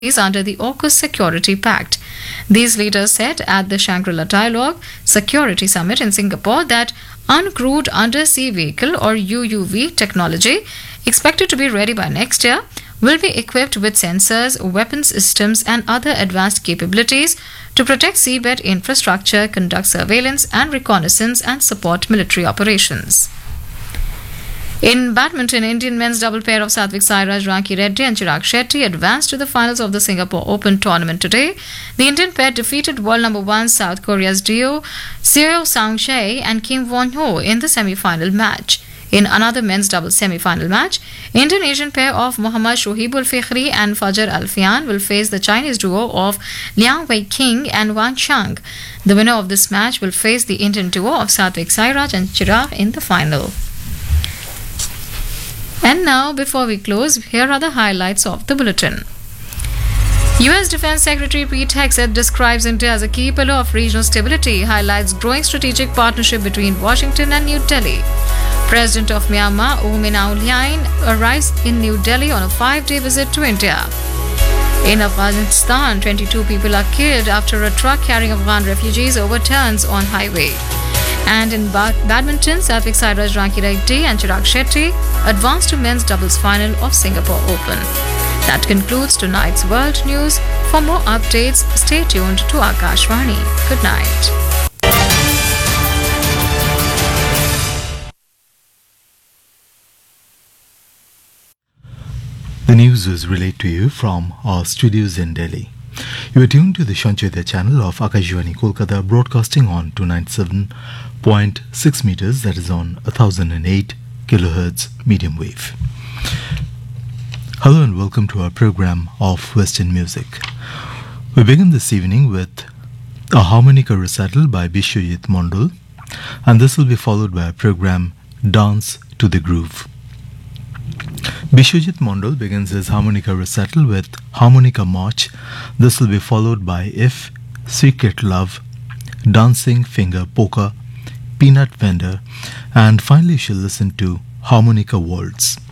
under the AUKUS Security Pact. These leaders said at the Shangri-La Dialogue Security Summit in Singapore that uncrewed undersea vehicle or UUV technology, expected to be ready by next year, will be equipped with sensors, weapon systems and other advanced capabilities to protect seabed infrastructure, conduct surveillance and reconnaissance and support military operations. In badminton, Indian men's double pair of Satvik Sairaj, Ranki Reddy and Chirag Shetty advanced to the finals of the Singapore Open tournament today. The Indian pair defeated world number 1 South Korea's duo Seo Sang-jae and Kim Won-ho in the semi-final match. In another men's double semi-final match, Indonesian pair of Muhammad Shohibul Fikhri and Fajar Alfian will face the Chinese duo of Liang Wei-king and Wang Chang. The winner of this match will face the Indian duo of Satvik Sairaj and Chirag in the final. And now, before we close, here are the highlights of the bulletin. U.S. Defense Secretary Pete Hegseth describes India as a key pillar of regional stability, highlights growing strategic partnership between Washington and New Delhi. President of Myanmar, U Min Aung Hlaing, arrives in New Delhi on a 5-day visit to India. In Afghanistan, 22 people are killed after a truck carrying Afghan refugees overturns on highway. And in badminton, Satvik Sairaj, Ranki Reddy and Chirag Shetty advanced to men's doubles final of Singapore Open. That concludes tonight's World News. For more updates, stay tuned to Akashvani. Good night. The news was relayed to you from our studios in Delhi. You are tuned to the Shancheta channel of Akashvani Kolkata, broadcasting on 297.6 meters, that is on 1008 kilohertz medium wave. Hello and welcome to our program of Western music. We begin this evening with a harmonica recital by Bishwajit Mondal, and this will be followed by a program Dance to the Groove. Bishwajit Mondal begins his harmonica recital with Harmonica March. This will be followed by If, Secret Love, Dancing Finger Polka, Peanut Vendor, and finally she'll listen to Harmonica Waltz.